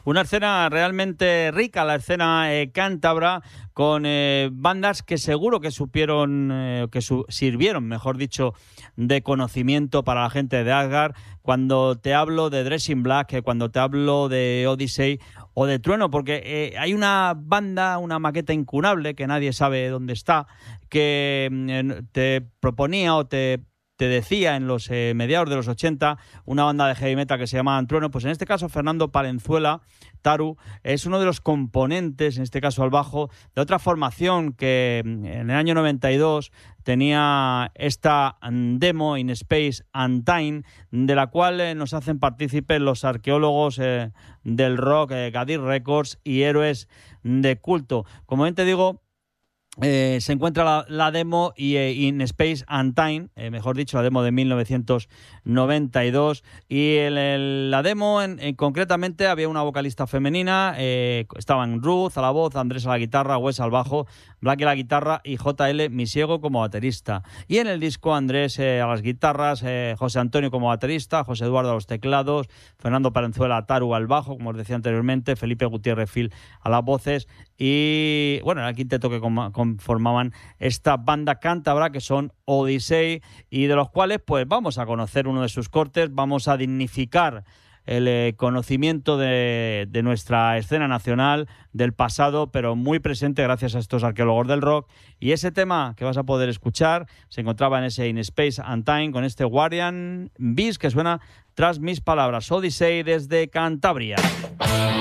Una escena realmente rica, la escena cántabra, con bandas que seguro que sirvieron, mejor dicho, de conocimiento para la gente de Asgard. Cuando te hablo de Dressing Black, cuando te hablo de Odyssey o de Trueno, porque hay una banda, una maqueta incunable que nadie sabe dónde está, que te proponía o te decía en los mediados de los 80 una banda de heavy metal que se llamaba Trueno. Pues en este caso Fernando Palenzuela, Taru, es uno de los componentes, en este caso al bajo, de otra formación que en el año 92 tenía esta demo, In Space and Time, de la cual nos hacen partícipes los arqueólogos del rock, Gadir Records y Héroes de Culto. Como bien te digo, se encuentra la demo y In Space and Time, mejor dicho, la demo de 1992, y la demo concretamente había una vocalista femenina, estaban Ruth a la voz, Andrés a la guitarra, Wes al bajo, Black a la guitarra y JL Misiego como baterista. Y en el disco Andrés a las guitarras, José Antonio como baterista, José Eduardo a los teclados, Fernando Palenzuela Taru al bajo, como os decía anteriormente, Felipe Gutiérrez Fil a las voces y, bueno, el quinteto que conformaban esta banda cántabra que son Odyssey, y de los cuales pues vamos a conocer uno de sus cortes, vamos a dignificar el conocimiento de nuestra escena nacional, del pasado, pero muy presente gracias a estos arqueólogos del rock. Y ese tema que vas a poder escuchar se encontraba en ese In Space and Time con este Guardian Beast que suena tras mis palabras. Odyssey desde Cantabria.